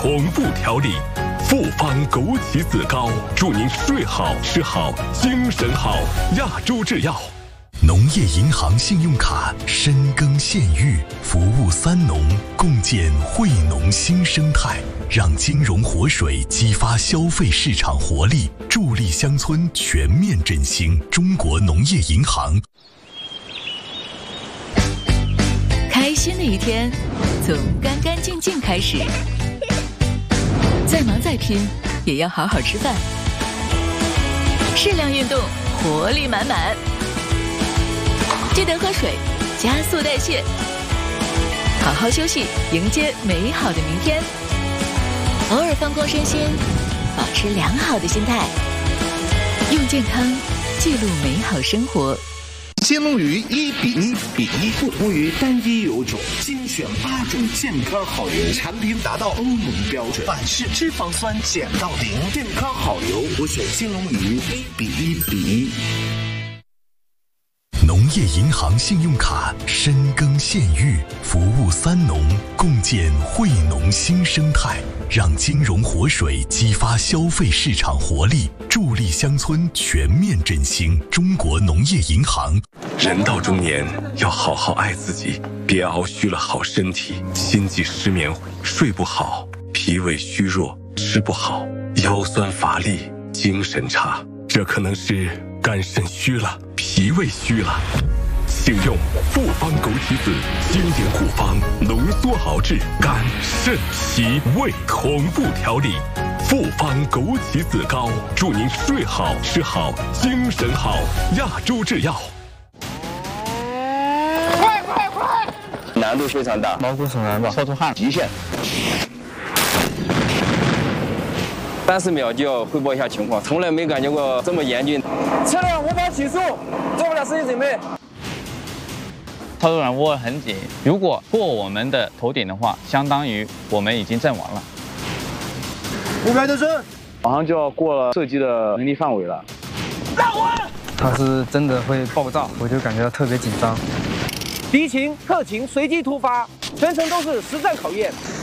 同步调理。复方枸杞子膏，祝您睡好吃好精神好。亚洲制药。 农业银行信用卡深耕县域，服务3农，共建惠农新生态，让金融活水激发消费市场活力，助力乡村全面振兴。中国农业银行。 开心的一天，从干干净净开始。再忙再拼，也要好好吃饭。适量运动，活力满满。记得喝水，加速代谢。好好休息，迎接美好的明天。偶尔放空身心，保持良好的心态。用健康记录美好生活。 金龙鱼1比1比1，不同于单一油种，精选8种健康好油，产品达到欧盟标准，反式脂肪酸减到0，健康好油，我选金龙鱼1比1比1。 农业银行信用卡深耕县域，服务3农，共建惠农新生态，让金融活水激发消费市场活力，助力乡村全面振兴。中国农业银行。 人到中年，要好好爱自己，别熬虚了好身体，心悸失眠，睡不好，脾胃虚弱，吃不好，腰酸乏力，精神差，这可能是肝肾虚了，脾胃虚了。请用复方枸杞子经典护方，浓缩熬制肝肾脾胃同步调理。复方枸杞子膏，祝您睡好吃好精神好。亚洲制药。 快！难度非常大， 毛骨悚然吧， 操出汗极限。30秒就要汇报一下情况，从来没感觉过这么严峻。 车辆无法起诉，做不了实际准备。操作杆握得很紧，如果过我们的头顶的话，相当于我们已经阵亡了。 目标就是， 马上就要过了射击的能力范围了。 让我！ 它是真的会爆炸，我就感觉到特别紧张。 敌情、特情随机突发，全程都是实战考验。